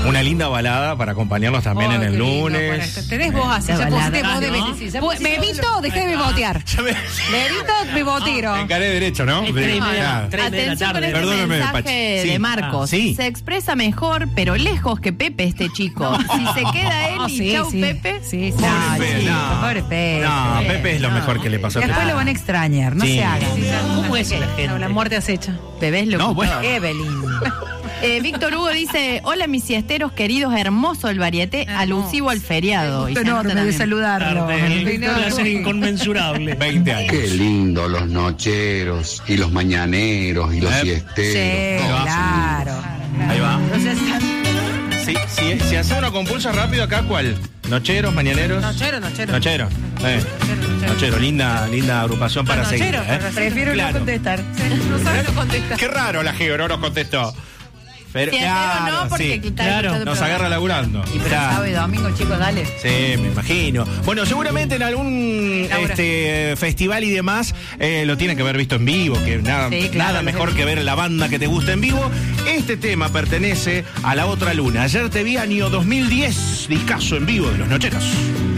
Una linda balada para acompañarnos también en el lunes. Tenés voz así, ya pusiste voz de ¿Bebito? Dejé de botear. Bebito, bebotero. Encaré derecho, ¿no? Atención con este Perdóneme, mensaje Pachi. de Marcos. Sí. Se expresa mejor, pero lejos que Pepe, este chico. Si se queda él y chau Pepe. Sí, Pobre Pepe. No, Pepe es lo mejor que le pasó a Pepe. Después lo van a extrañar, no se hagan. ¿Cómo es la gente? La muerte acecha. Bebé es No, bueno. Evelyn. Víctor Hugo dice: hola mis siesteros queridos, hermoso el varieté, alusivo al feriado. Gusto enorme de saludarlo. Un placer inconmensurable. 20 años. Qué lindo los nocheros y los mañaneros y los siesteros. Sí, claro. Ahí va. Entonces, Si hace uno con pulso rápido acá, ¿cuál? ¿Nocheros, mañaneros? Nochero. Nochero. Nochero, linda agrupación para seguir. Prefiero no contestar. No sabes no contestar. Qué raro la Geo, no nos contestó. Pero, Si no, porque nos agarra laburando. Y pero sábado y domingo, chicos, dale. Sí, me imagino. Bueno, seguramente en algún festival y demás lo tienen que haber visto en vivo, que nada mejor que ver la banda que te gusta en vivo. Este tema pertenece a La Otra Luna. Ayer te vi, año 2010, discazo en vivo de Los Nocheros.